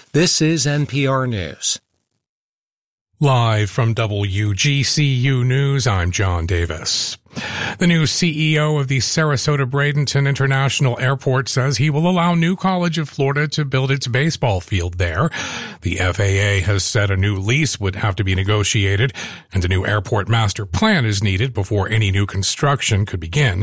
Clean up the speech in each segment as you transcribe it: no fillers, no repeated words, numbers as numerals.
This is NPR News. Live from WGCU News, I'm John Davis. The new CEO of the Sarasota-Bradenton International Airport says he will allow New College of Florida to build its baseball field there. The FAA has said a new lease would have to be negotiated, and a new airport master plan is needed before any new construction could begin.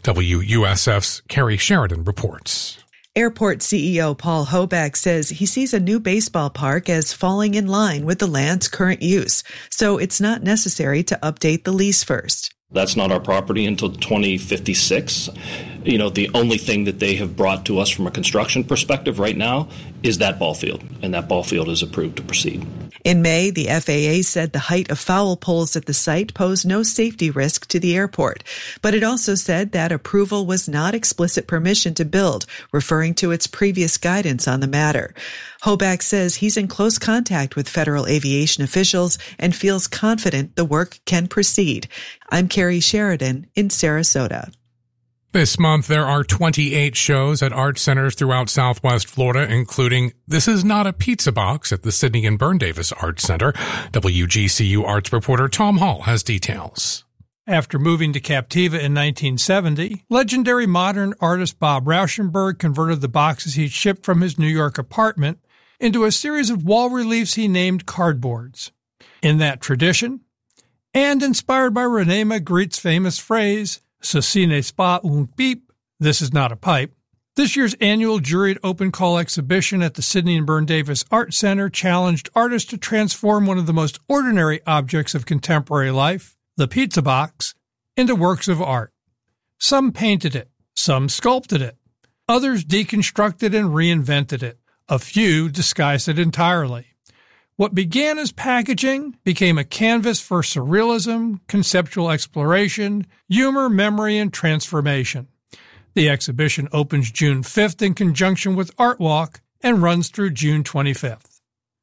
WUSF's Carrie Sheridan reports. Airport CEO Paul Hoback says he sees a new baseball park as falling in line with the land's current use, so it's not necessary to update the lease first. That's not our property until 2056. The only thing that they have brought to us from a construction perspective right now is that ball field, and that ball field is approved to proceed. In May, the FAA said the height of foul poles at the site posed no safety risk to the airport, but it also said that approval was not explicit permission to build, referring to its previous guidance on the matter. Hoback says he's in close contact with federal aviation officials and feels confident the work can proceed. I'm Carrie Sheridan in Sarasota. This month, there are 28 shows at art centers throughout Southwest Florida, including This Is Not a Pizza Box at the Sidney and Bern Davis Art Center. WGCU arts reporter Tom Hall has details. After moving to Captiva in 1970, legendary modern artist Bob Rauschenberg converted the boxes he'd shipped from his New York apartment into a series of wall reliefs he named cardboards. In that tradition, and inspired by Rene Magritte's famous phrase, "Ceci n'est pas un pipe," this is not a pipe, this year's annual juried open call exhibition at the Sidney and Bern Davis Art Center challenged artists to transform one of the most ordinary objects of contemporary life, the pizza box, into works of art. Some painted it, some sculpted it, others deconstructed and reinvented it, a few disguised it entirely. What began as packaging became a canvas for surrealism, conceptual exploration, humor, memory, and transformation. The exhibition opens June 5th in conjunction with Art Walk and runs through June 25th.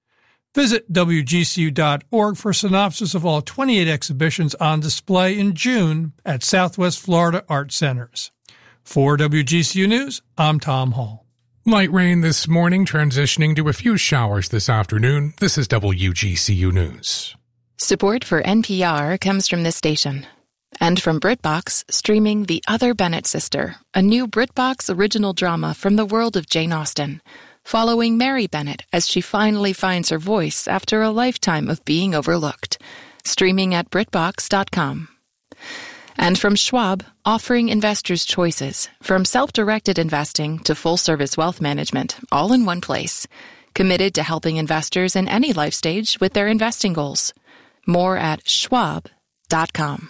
Visit WGCU.org for a synopsis of all 28 exhibitions on display in June at Southwest Florida Art Centers. For WGCU News, I'm Tom Hall. Light rain this morning, transitioning to a few showers this afternoon. This is WGCU News. Support for NPR comes from this station. And from BritBox, streaming The Other Bennett Sister, a new BritBox original drama from the world of Jane Austen, following Mary Bennett as she finally finds her voice after a lifetime of being overlooked. Streaming at BritBox.com. And from Schwab, offering investors choices, from self-directed investing to full-service wealth management, all in one place. Committed to helping investors in any life stage with their investing goals. More at Schwab.com.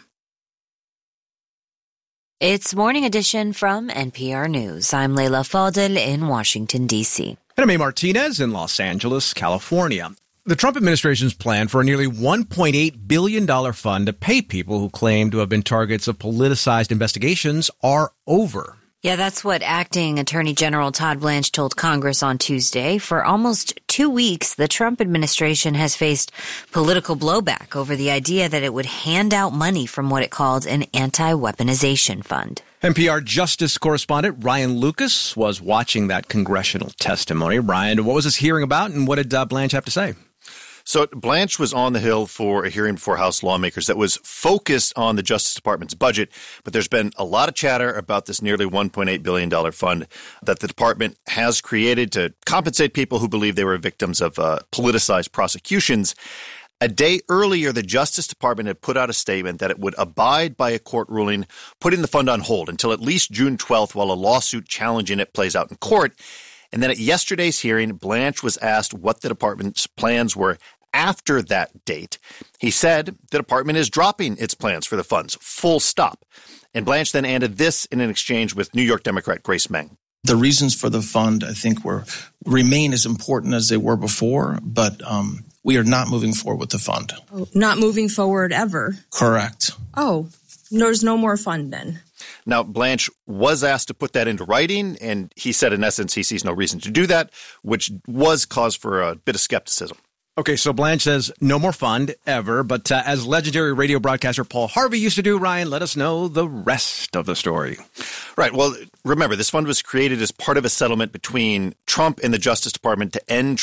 It's Morning Edition from NPR News. I'm Leila Fadel in Washington, D.C. And I'm A. Martinez in Los Angeles, California. The Trump administration's plan for a nearly $1.8 billion fund to pay people who claim to have been targets of politicized investigations are over. Yeah, that's what Acting Attorney General Todd Blanche told Congress on Tuesday. For almost 2 weeks, the Trump administration has faced political blowback over the idea that it would hand out money from what it called an anti-weaponization fund. NPR Justice correspondent Ryan Lucas was watching that congressional testimony. Ryan, what was this hearing about, and what did Blanche have to say? So Blanche was on the Hill for a hearing before House lawmakers that was focused on the Justice Department's budget, but there's been a lot of chatter about this nearly $1.8 billion fund that the department has created to compensate people who believe they were victims of politicized prosecutions. A day earlier, the Justice Department had put out a statement that it would abide by a court ruling, putting the fund on hold until at least June 12th while a lawsuit challenging it plays out in court. And then at yesterday's hearing, Blanche was asked what the department's plans were after that date. He said the department is dropping its plans for the funds, full stop. And Blanche then added this in an exchange with New York Democrat Grace Meng. The reasons for the fund, I think, remain as important as they were before, but we are not moving forward with the fund. Oh, not moving forward ever? Correct. Oh, there's no more fund then? Now, Blanche was asked to put that into writing, and he said, in essence, he sees no reason to do that, which was cause for a bit of skepticism. Okay, so Blanche says no more fund ever, but as legendary radio broadcaster Paul Harvey used to do, Ryan, let us know the rest of the story. Right. Well, remember, this fund was created as part of a settlement between Trump and the Justice Department to end